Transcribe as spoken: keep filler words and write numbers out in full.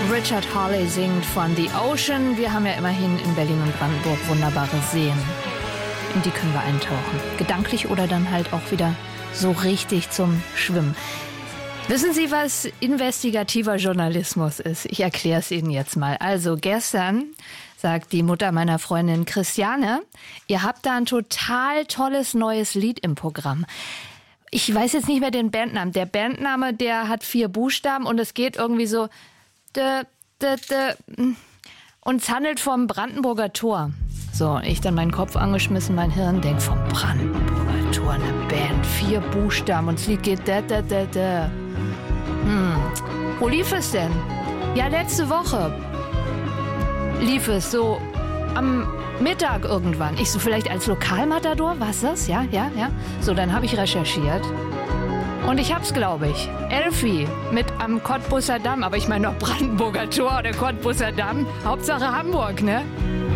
Richard Hawley singt von The Ocean. Wir haben ja immerhin in Berlin und Brandenburg wunderbare Seen. In die können wir eintauchen. Gedanklich oder dann halt auch wieder so richtig zum Schwimmen. Wissen Sie, was investigativer Journalismus ist? Ich erkläre es Ihnen jetzt mal. Also gestern sagt die Mutter meiner Freundin Christiane, ihr habt da ein total tolles neues Lied im Programm. Ich weiß jetzt nicht mehr den Bandnamen. Der Bandname, der hat vier Buchstaben und es geht irgendwie so de, de, de, und es handelt vom Brandenburger Tor. So, ich dann meinen Kopf angeschmissen, mein Hirn denkt vom Brandenburger Tor, eine Band, vier Buchstaben und das Lied geht da, da, da, da. Hm, wo lief es denn? Ja, letzte Woche lief es so am Mittag irgendwann. Ich so, vielleicht als Lokalmatador, was das? Ja, ja, ja. So, dann habe ich recherchiert. Und ich hab's, glaube ich. Elfi mit am Cottbusser Damm. Aber ich meine noch Brandenburger Tor oder Cottbusser Damm. Hauptsache Hamburg, ne?